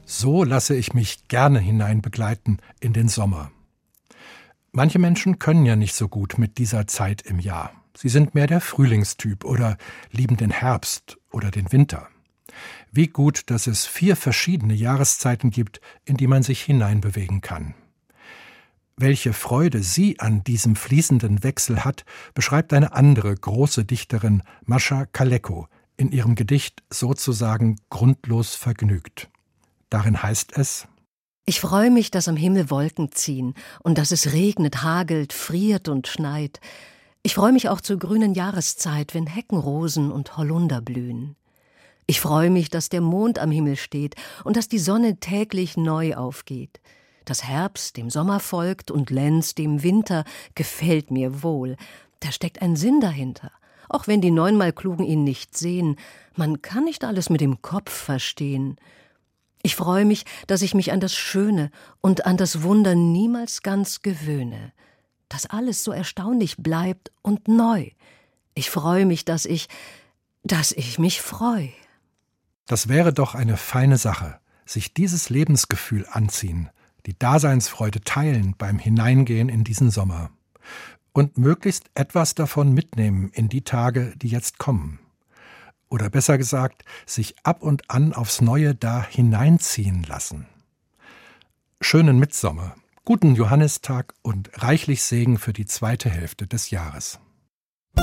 So lasse ich mich gerne hineinbegleiten in den Sommer. Manche Menschen können ja nicht so gut mit dieser Zeit im Jahr. Sie sind mehr der Frühlingstyp oder lieben den Herbst oder den Winter. Wie gut, dass es 4 verschiedene Jahreszeiten gibt, in die man sich hineinbewegen kann. Welche Freude sie an diesem fließenden Wechsel hat, beschreibt eine andere große Dichterin, Mascha Kaleko, in ihrem Gedicht sozusagen grundlos vergnügt. Darin heißt es: Ich freue mich, dass am Himmel Wolken ziehen und dass es regnet, hagelt, friert und schneit. Ich freue mich auch zur grünen Jahreszeit, wenn Heckenrosen und Holunder blühen. Ich freue mich, dass der Mond am Himmel steht und dass die Sonne täglich neu aufgeht. Dass Herbst dem Sommer folgt und Lenz dem Winter gefällt mir wohl. Da steckt ein Sinn dahinter, auch wenn die 9-mal Klugen ihn nicht sehen. Man kann nicht alles mit dem Kopf verstehen. Ich freue mich, dass ich mich an das Schöne und an das Wunder niemals ganz gewöhne. Dass alles so erstaunlich bleibt und neu. Ich freue mich, dass ich mich freue. Das wäre doch eine feine Sache, sich dieses Lebensgefühl anziehen, die Daseinsfreude teilen beim Hineingehen in diesen Sommer. Und möglichst etwas davon mitnehmen in die Tage, die jetzt kommen. Oder besser gesagt, sich ab und an aufs Neue da hineinziehen lassen. Schönen Mittsommer, guten Johannistag und reichlich Segen für die zweite Hälfte des Jahres.